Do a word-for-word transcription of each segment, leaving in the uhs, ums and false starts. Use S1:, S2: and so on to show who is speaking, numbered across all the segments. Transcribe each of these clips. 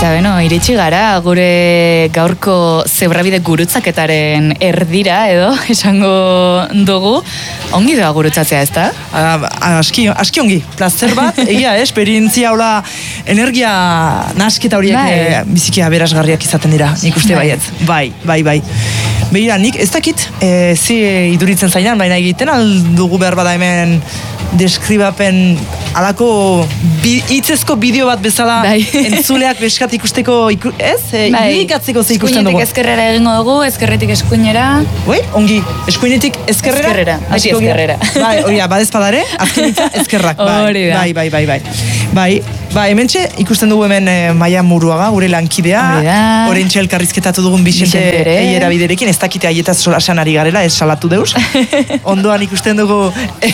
S1: Eta beno, iritsi gara gure gaurko zebrabide gurutzaketaren erdira edo esango dugu. Ongi doa gurutzatzea, ez da?
S2: Aski, aski ongi, plazer bat, egia, eh? Esperientzia hola, energia nasketa horiek
S1: bai.
S2: eh, biziki aberasgarriak izaten dira, nik uste bai. baiet. Bai, bai, bai. Begira, nik ez dakit, eh, zi iduritzen zainan, baina egiten aldugu behar bada hemen deskribapen alako bi, itzezko bideo bat bezala
S1: bai.
S2: entzuleak beskat ikusteko, iku, ez? E,
S1: bai.
S2: Irudikatzeko ze ikusten dugu.
S1: Eskuinetik ezkerrera egingo dugu, ezkerretik eskuinera.
S2: Bai, ongi, eskuinetik ezkerrera?
S1: Ezkerrera, beti ezkerrera.
S2: Bai, hori da, badezpadare, azkenitza ezkerrak.
S1: Hori da.
S2: Bai, bai, bai, bai. Bai, bai, hementxe ikusten dugu hemen e, Maia Muruaga, gure lankidea.
S1: Hori da.
S2: Orentxe elkarrizketatu dugun Bixente eiera biderekin, ez dakite aietaz solasan ari garela, ez salatu deus. Ondoan ikusten dugu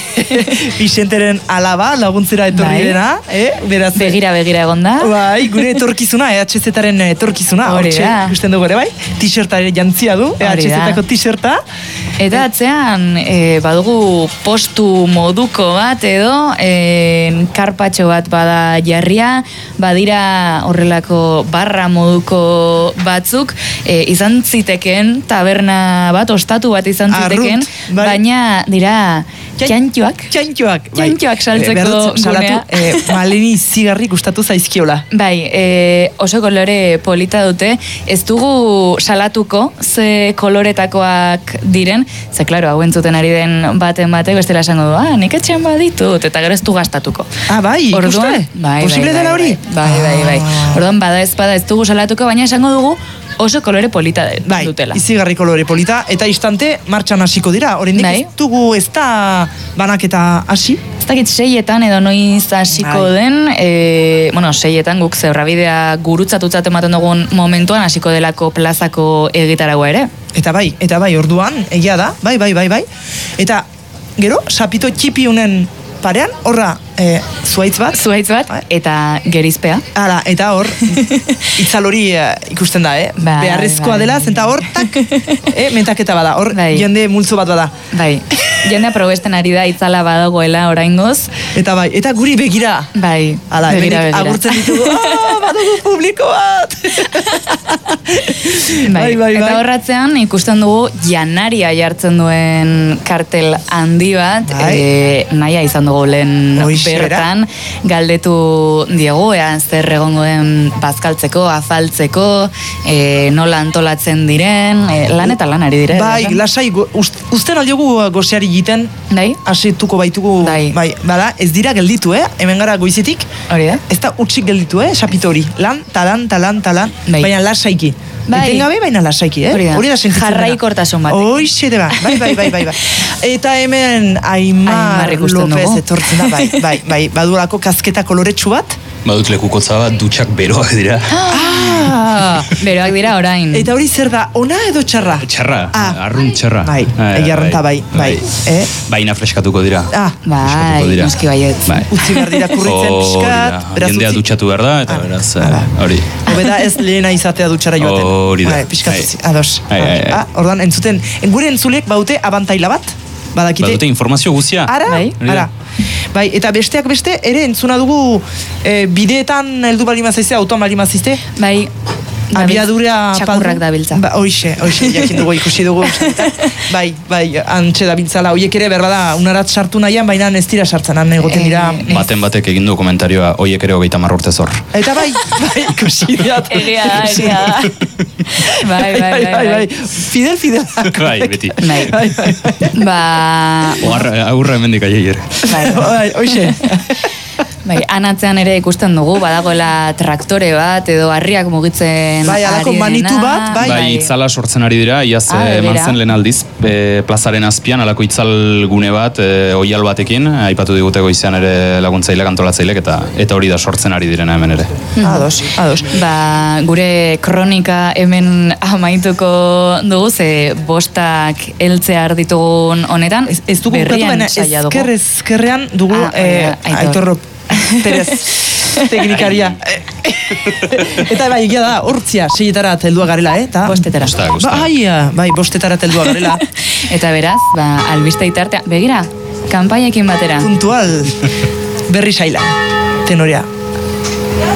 S2: Bixenteren alaba, laguntzera etorri
S1: bai.
S2: dena. Eh? Beraz,
S1: Begira, begira egonda.
S2: Bai, gure etorkizuna, E H Z-aren etorkizuna.
S1: Hori
S2: Hortxe
S1: da.
S2: ikusten dugu ere, bai? T-shirta ere jantzia du, E H Z-ako t-shirta.
S1: Eta atzean, e, badugu postu moduko bat edo, e, karpatxo bat bada jarria, badira horrelako barra moduko batzuk, e, izan ziteken, taberna bat, ostatu bat izan ziteken,
S2: Arrunt, bai.
S1: baina dira txantxoak.
S2: Txantxoak. Bai.
S1: Txantxoak saltzeko
S2: Eh, behar dut salatu,
S1: gunea.
S2: eh, maleni zigarri gustatu zaizkiola.
S1: Bai, e, oso kolore polita dute, ez dugu salatuko ze koloretakoak diren, ze klaro, hau entzuten ari den baten batek bestela esango du, ah, nik etxean baditut, eta gero ez du gastatuko.
S2: Ah, bai,
S1: Orduan,
S2: ikuste?
S1: bai,
S2: Posible
S1: bai,
S2: dela
S1: bai,
S2: hori?
S1: Bai, bai, bai.
S2: Ah.
S1: Orduan, bada ez bada ez dugu salatuko, baina esango dugu oso kolore polita de-
S2: Bai,
S1: dutela.
S2: izigarri kolore polita, eta instante martxan hasiko dira. Oraindik
S1: Bai.
S2: ez dugu ez da banaketa hasi.
S1: Ez dakit seietan edo noiz hasiko
S2: Bai.
S1: den, e, bueno, seietan guk zebrabidea gurutzatutzat ematen dugun momentuan hasiko delako plazako egitaragua ere.
S2: Eta bai, eta bai, orduan, egia da, bai, bai, bai, bai. Eta, gero, sapito txipi unen parean, horra, e, zuaitz bat.
S1: Zuaitz bat,
S2: Bai.
S1: eta gerizpea.
S2: Hala, eta hor, itzal hori eh, ikusten da, eh?
S1: Bai,
S2: Beharrezkoa
S1: bai.
S2: dela, zenta hor, tak, eh, mentaketa bada, hor,
S1: Bai.
S2: jende multzo bat bada.
S1: Bai, jendea probesten ari da itzala badagoela oraingoz.
S2: Eta bai, eta guri begira.
S1: Bai,
S2: Hala,
S1: begira,
S2: hemenik
S1: begira.
S2: agurtzen ditugu, ah, badugu publiko bat!
S1: Bai, eta horratzean ikusten dugu janaria jartzen duen kartel handi bat,
S2: Bai.
S1: e, nahia izan dugu lehen
S2: Hoixera.
S1: bertan, galdetu diegu, ea zer egongo den bazkaltzeko, afaltzeko, e, nola antolatzen diren, e, lan eta lan ari dire.
S2: Bai, lasai, go- ust- uzten aldiogu gozeari egiten,
S1: Bai,
S2: hasituko baitugu,
S1: Bai.
S2: bai, bada, ez dira gelditu, eh? Hemen gara goizetik,
S1: hori da.
S2: ez da utxik gelditu, eh? Sapito hori, lan, talan, talan, talan,
S1: Bai.
S2: baina lasaiki.
S1: Bai.
S2: Etengabe, baina lasaiki, eh?
S1: Hori da.
S2: Hori da sentitzen dena.
S1: Jarraikortasun batekin.
S2: Hoixe de ba, bai, bai, bai, bai, bai. Eta hemen Aimar
S1: Aimar ikusten
S2: López
S1: dugu.
S2: etortzen da, bai, bai, bai, badurako kasketa koloretsu bat.
S3: Badut lekukotza bat, dutxak beroak dira.
S2: Ah!
S1: Beroak dira orain.
S2: Eta hori zer da, ona edo txarra?
S3: Txarra,
S2: Ah.
S3: arrunt txarra.
S2: Bai, egia arrunta bai, bai. Eh?
S3: Baina freskatuko dira.
S2: Ah,
S1: Bai,
S3: Freskatuko dira.
S1: noski baiet.
S3: Bai.
S2: utzi behar dira kurritzen
S3: Hori
S2: pixkat,
S3: da,
S2: beraz
S3: jendea
S2: utzi.
S3: dutxatu behar da, eta
S2: Ah,
S3: beraz, eh,
S2: hala.
S3: hori.
S2: Hobeda ez lehena izatea dutxara joaten.
S3: Hori da.
S2: Bai, pixkat
S3: Bai.
S2: utzi, ados.
S3: Bai, bai, bai.
S2: Ah, ordan entzuten, gure entzulek baute abantaila bat, badakite.
S3: Badute informazio guzia.
S2: Ara,
S1: Bai.
S2: ara. Bai, eta besteak beste, ere entzuna dugu e, bideetan heldu bali mazizte, autoan bali mazizte,
S1: Bai,
S2: abiadura...
S1: txakurrak
S2: paldu-
S1: dabiltza.
S2: Ba, hoixe, hoixe, jakin dugu ikusi dugu. bai, bai, antxe dabiltzala. Hoiek ere, berbada, unarat sartu nahian, baina ez dira sartzen, han egoten dira.
S1: Eh,
S3: Baten batek egin du komentarioa, hoiek ere hogeita hamar urte zor.
S2: Eta bai, bai, ikusi diat.
S1: Egia da, egia da. Bai, bai, bai, bai.
S2: Fidel, fidel.
S3: Bai, beti.
S1: Bai.
S2: Bai, bai, bai.
S1: Ba,
S3: Oarra, aurra hemendik aiei ere.
S1: bai,
S2: Bai, hoixe.
S1: bai, anatzean ere ikusten dugu, badagoela traktore bat, edo harriak mugitzen
S2: Bai, halako
S1: ari
S2: manitu
S1: dena.
S2: bat, bai.
S3: Bai, itzala sortzen ari dira, iaz
S1: Ah,
S3: eh, eman
S1: begira.
S3: zen lehen aldiz, e, plazaren azpian, alako itzal gune bat, e, oial batekin, aipatu digute goizean ere laguntzailek, antolatzailek, eta eta hori da sortzen ari direna hemen ere.
S2: Ados, ados.
S1: Ba, gure kronika hemen amaituko dugu, ze bostak heltzea ditugun honetan,
S2: Ez, ez dugu bukatu,
S1: berrian
S2: baina
S1: saia dugu.
S2: ezker ezkerrean dugu
S1: Ah,
S2: eh,
S1: hori da, Aitor.
S2: Aitor Perez teknikaria. Eta bai, egia da, hortzia, seietara heldua garela, eh? Ta,
S1: Bostetara.
S3: Gustak, gustak.
S2: Bai, ah, bai, bostetara heldua garela.
S1: Eta beraz, ba, albiste itartea, begira, kanpainekin batera.
S2: Puntual, berri saila, tenorea.